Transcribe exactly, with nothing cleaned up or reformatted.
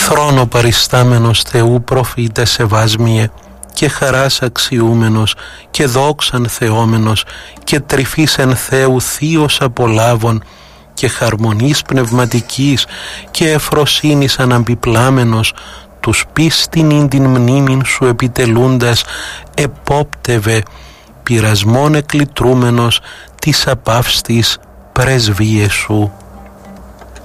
θρόνο παριστάμενος Θεού προφήτε σεβάσμιε, και χαράς αξιούμενος και δόξαν θεόμενος και τρυφής εν Θεού θείος απολάβων και χαρμονής πνευματικής και εφροσύνης αναμπιπλάμενος, τους πίστην ειν την μνήμην σου επιτελούντας, επόπτευε πειρασμόν εκλητρούμενος της απαύστης πρεσβείες σου.